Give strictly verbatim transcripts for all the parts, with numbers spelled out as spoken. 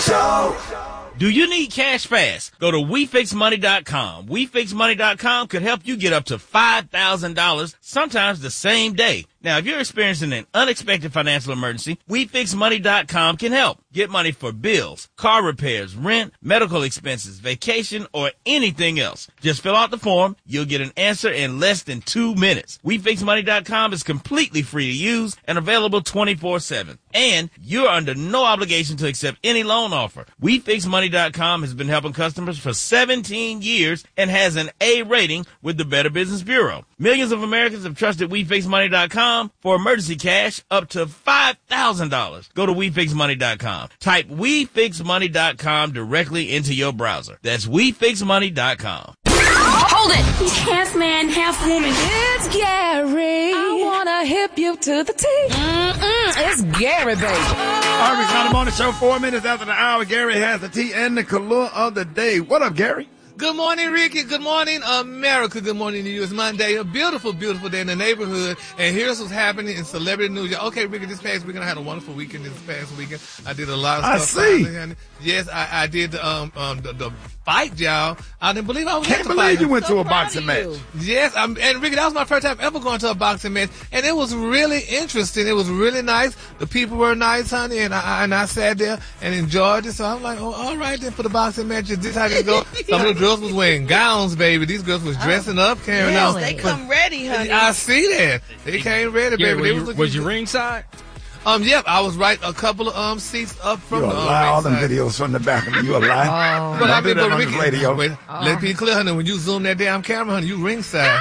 Show. Do you need cash fast? Go to we fix money dot com. we fix money dot com could help you get up to five thousand dollars, sometimes the same day. Now, if you're experiencing an unexpected financial emergency, we fix money dot com can help. Get money for bills, car repairs, rent, medical expenses, vacation, or anything else. Just fill out the form. You'll get an answer in less than two minutes. we fix money dot com is completely free to use and available twenty-four seven. And you're under no obligation to accept any loan offer. we fix money dot com has been helping customers for seventeen years and has an A rating with the Better Business Bureau. Millions of Americans have trusted we fix money dot com for emergency cash up to five thousand dollars. Go to we fix money dot com. Type we fix money dot com directly into your browser. That's we fix money dot com. Hold it! He's half man, half woman. It's Gary. I wanna hip you to the T. Mm-mm, it's Gary, baby. All right, we got him on the show four minutes after the hour. Gary has the tea and the color of the day. What up, Gary? Good morning, Ricky. Good morning, America. Good morning to you. It's Monday, a beautiful, beautiful day in the neighborhood. And here's what's happening in celebrity news. Okay, Ricky, this past weekend I had a wonderful weekend. This past weekend I did a lot of I stuff. see. Finally. Yes, I, I did um, um, the, the fight, y'all. I didn't believe I was Can't at the believe fight. you went So to a proud boxing of match. you. Yes, I'm, and Ricky, that was my first time ever going to a boxing match, and it was really interesting. It was really nice. The people were nice, honey, and I and I sat there and enjoyed it. So I'm like, oh, all right then for the boxing matches. This how they go. Some of the girls was wearing gowns, baby. These girls was dressing up, carrying Yes, on. they But come ready, honey. I see that. They came ready, Gary, baby. were They you, was, looking was you good. ringside? Um, yep, I was right a couple of um seats up from You the a um, lie. All them ringside. videos from the back of me. You a lie. But Don't I do mean, that but on Ricky, this radio. wait, let me be clear, honey. When you zoom that damn camera, honey, you ringside.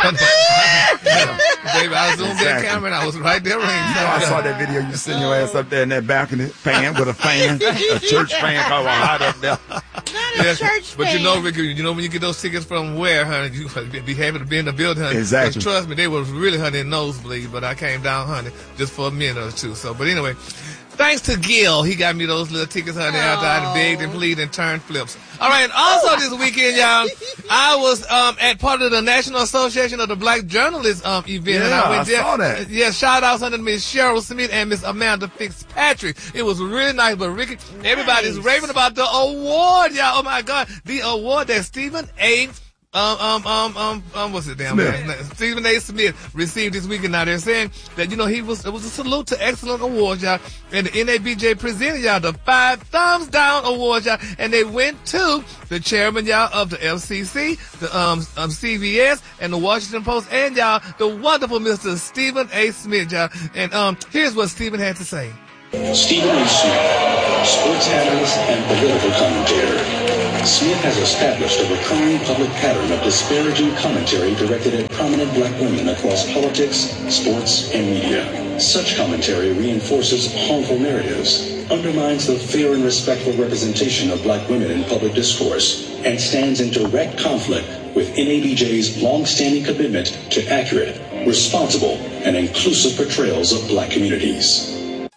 Baby, I zoomed that Exactly. camera and I was right there You know, I ringside. saw that video. You sitting your ass up there in that balcony, fan with a fan, a church fan called a lot up there. Yes, church but you fan. know, Ricky, you know when you get those tickets from where, honey, you be happy to be in the building, honey. 'Cause Exactly. trust me, they was really, honey, in nosebleed, but I came down, honey, just for a minute or two. So, but anyway, thanks to Gil, he got me those little tickets, honey, after I begged and pleaded and turned flips. All right, and also this weekend, y'all, I was um, at part of the National Association of the Black Journalists um, event. and Yeah, I, went I there. saw that. Yeah, shout outs under Miss Cheryl Smith and Miss Amanda Fitzpatrick. It was really nice, but Ricky, everybody's Nice. raving about the award, y'all. Oh my God, the award that Stephen A. Um, um, um, um, um, what's it damn Smith. man? Stephen A. Smith received this weekend. Now they're saying that, you know, he was, it was a salute to excellent awards, y'all. And the N A B J presented y'all the five thumbs down awards, y'all. And they went to the chairman, y'all, of the F C C, the, um, um, C B S and the Washington Post, and y'all, the wonderful Mister Stephen A. Smith, y'all. And, um, here's what Stephen had to say. Stephen A. Smith, sports analyst and political commentator. Smith has established a recurring public pattern of disparaging commentary directed at prominent black women across politics, sports, and media. Such commentary reinforces harmful narratives, undermines the fair and respectful representation of black women in public discourse, and stands in direct conflict with N A B J's long-standing commitment to accurate, responsible, and inclusive portrayals of black communities.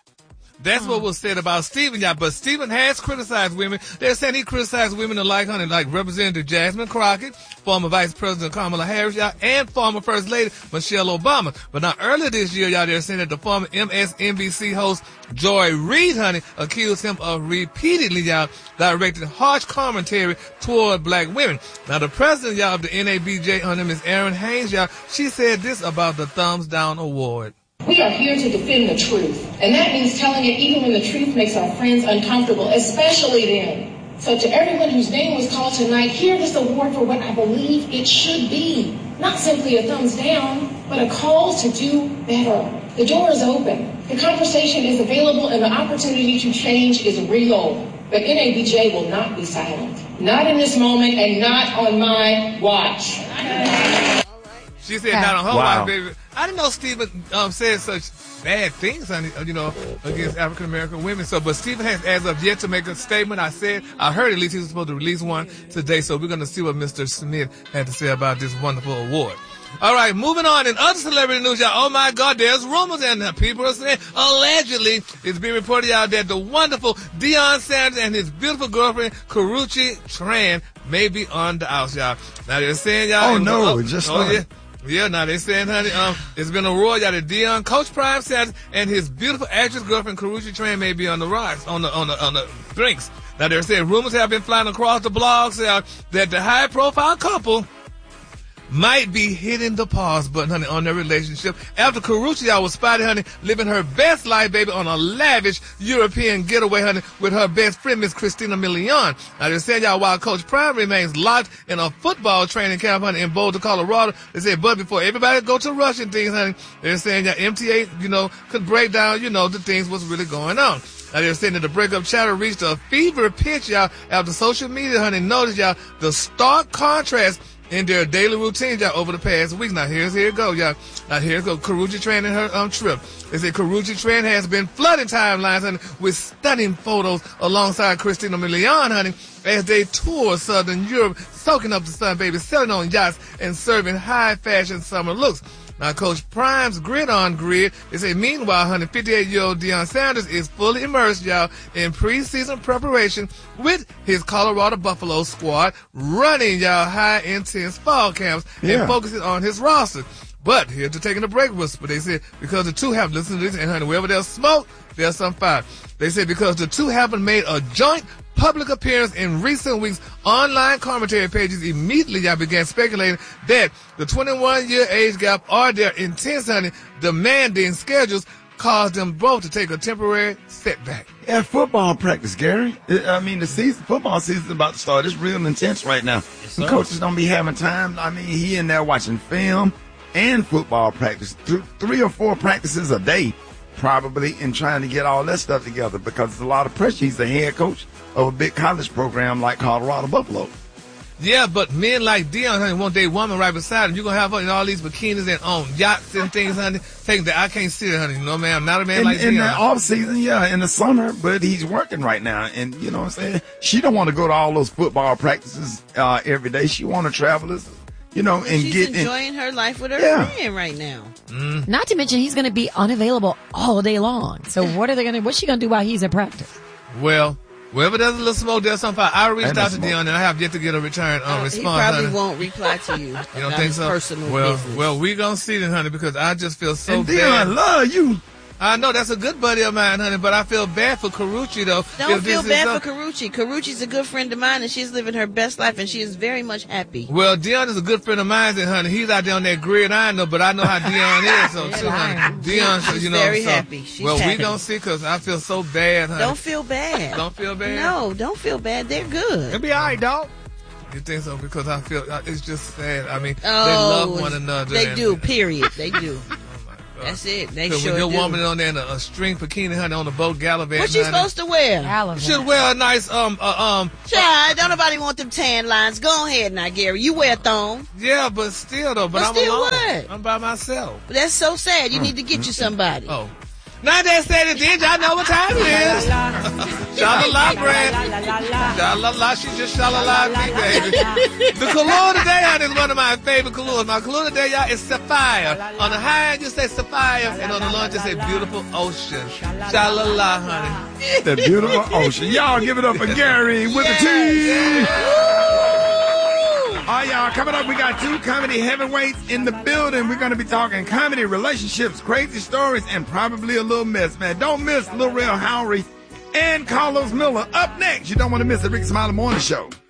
That's what was said about Stephen, y'all. But Stephen has criticized women. They're saying he criticized women alike, honey, like Representative Jasmine Crockett, former Vice President Kamala Harris, y'all, and former First Lady Michelle Obama. But now earlier this year, y'all, they're saying that the former M S N B C host Joy Reid, honey, accused him of repeatedly, y'all, directing harsh commentary toward black women. Now the president, y'all, of the N A B J, her name is Erin Haynes, y'all. She said this about the Thumbs Down Award. We are here to defend the truth, and that means telling it even when the truth makes our friends uncomfortable, especially them. So to everyone whose name was called tonight, hear this award for what I believe it should be. Not simply a thumbs down, but a call to do better. The door is open. The conversation is available, and the opportunity to change is real. But N A B J will not be silent. Not in this moment, and not on my watch. She said not on her Wow. watch, baby. I didn't know Stephen um, said such bad things, honey, you know, against African American women. So, but Stephen has, as of yet, to make a statement. I said, I heard at least he was supposed to release one today. So we're going to see what Mister Smith had to say about this wonderful award. All right, moving on. In other celebrity news, y'all, oh my God, there's rumors, and people are saying, allegedly, it's being reported, y'all, that the wonderful Deion Sanders and his beautiful girlfriend, Karrueche Tran, may be on the outs, y'all. Now they're saying, y'all. Oh, it was- no, oh, it just oh, started. yeah. Yeah, now they saying, honey, um, it's been a roar out of Dion. Coach Prime says, and his beautiful actress girlfriend Karrueche Tran may be on the rise, on the on the on the drinks. Now they're saying rumors have been flying across the blogs uh, that the high-profile couple might be hitting the pause button, honey, on their relationship after Karrueche, y'all, was spotted, honey, living her best life, baby, on a lavish European getaway, honey, with her best friend, Miss Christina Milian. Now, they said, y'all, while Coach Prime remains locked in a football training camp, honey, in Boulder, Colorado, they said, but before everybody go to rushing things, honey, they're saying, y'all, M T A, you know, could break down, you know, the things what's really going on. Now, they're saying that the breakup chatter reached a fever pitch, y'all, after social media, honey, noticed, y'all, the stark contrast in their daily routines, y'all, over the past week. Now, here's here it go, y'all. Now, here it go. Karrueche Tran and her um trip. They say Karrueche Tran has been flooding timelines, honey, with stunning photos alongside Christina Milian, honey, as they tour Southern Europe, soaking up the sun, baby, sailing on yachts and serving high-fashion summer looks. Now, Coach Prime's grid on grid, they say, meanwhile, honey, fifty-eight-year-old Deion Sanders is fully immersed, y'all, in preseason preparation with his Colorado Buffalo squad, running, y'all, high-intense fall camps Yeah. and focusing on his roster. But here's the taking a break whisper. They said, because the two have listened to this, and honey, wherever there's smoke, there's some fire. They said because the two haven't made a joint public appearance in recent weeks, online commentary pages immediately y'all began speculating that the twenty-one-year age gap or their intense, honey, demanding schedules caused them both to take a temporary setback. At football practice, Gary. I mean, the season, football season's about to start. It's real intense right now. The coaches don't be having time. I mean, he in there watching film and football practice, th- three or four practices a day, probably, and trying to get all that stuff together because there's a lot of pressure. He's the head coach of a big college program like Colorado Buffalo. Yeah, but men like Deion, honey, want their woman right beside him. You're going to have her in all these bikinis and on yachts and things, honey. Taking that, I can't see it, honey. No, ma'am, not a man in, like in Deion. the off season, yeah, in the summer, but he's working right now, and you know what I'm saying. She don't want to go to all those football practices uh, every day. She want to travel, you know, and She's get enjoying her life with her Yeah. friend right now. Mm. Not to mention he's going to be unavailable all day long. So what are they going to? What's she going to do while he's at practice? Well, wherever there's a little smoke, there's some fire. I reached And out the to smoke. Deion, and I have yet to get a return on Uh, response. he probably honey. won't reply to you. You don't about think his so? Personal well, business. well, we gonna see then, honey, because I just feel so and bad. Deion love you. I know that's a good buddy of mine, honey, but I feel bad for Karrueche though. Don't if feel this bad is, uh, for Karrueche. Karrueche's a good friend of mine, and she's living her best life, and she is very much happy. Well, Deion is a good friend of mine, and honey, he's out there on that grid. I know, but I know how Deion is, so Yeah, too, I honey. am. Deion, so, She's you know, very so, happy. She's well, happy. we gonna see, cause I feel so bad, honey. Don't feel bad. Don't feel bad. No, don't feel bad. They're good. It'll be all right, dog. You think so? Because I feel uh, it's just sad. I mean, Oh, they love one another. They and- do. Period. They do. Oh my God. That's it. They So sure when your do. woman on there in a, a string bikini, honey, on the boat gallivanting, What she honey, supposed to wear? All of should that. wear a nice um uh, um Child, don't nobody want them tan lines. Go ahead now, Gary. You wear a thong. yeah, but still though. But, But I'm still alone. what? I'm by myself. But that's so sad. You need to get you somebody. Oh. Now that said it, did y'all know what time it is? Sha-la-la, Brad. Sha-la-la, she just sha-la-la me, baby. The cologne today, honey, is one of my favorite colognes. My cologne today, y'all, is Sapphire. On the high end, you say Sapphire, and on the low end, you say Beautiful Ocean. Sha-la-la, honey. The beautiful ocean. Y'all give it up for Gary with the T. All right, y'all, coming up, we got two comedy heavyweights in the building. We're going to be talking comedy, relationships, crazy stories, and probably a little mess, man. Don't miss Lil Rel Howery and Carlos Miller. Up next, you don't want to miss the Ricky Smiley Morning Show.